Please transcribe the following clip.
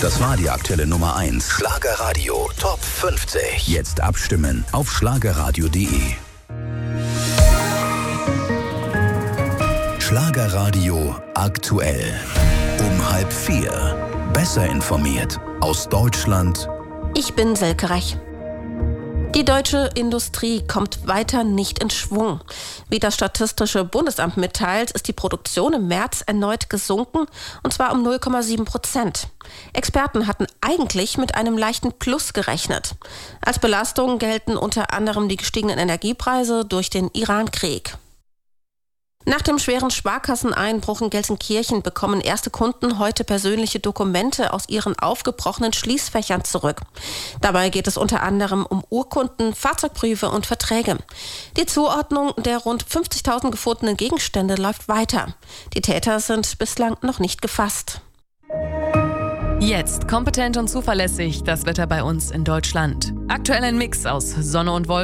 Das war die aktuelle Nummer 1. Schlagerradio Top 50. Jetzt abstimmen auf schlagerradio.de. Schlagerradio aktuell. Um 3:30. Besser informiert aus Deutschland. Ich bin Silke Rech. Die deutsche Industrie kommt weiter nicht in Schwung. Wie das Statistische Bundesamt mitteilt, ist die Produktion im März erneut gesunken, und zwar um 0,7%. Experten hatten eigentlich mit einem leichten Plus gerechnet. Als Belastung gelten unter anderem die gestiegenen Energiepreise durch den Iran-Krieg. Nach dem schweren Sparkasseneinbruch in Gelsenkirchen bekommen erste Kunden heute persönliche Dokumente aus ihren aufgebrochenen Schließfächern zurück. Dabei geht es unter anderem um Urkunden, Fahrzeugbriefe und Verträge. Die Zuordnung der rund 50.000 gefundenen Gegenstände läuft weiter. Die Täter sind bislang noch nicht gefasst. Jetzt kompetent und zuverlässig das Wetter bei uns in Deutschland. Aktuell ein Mix aus Sonne und Wolken.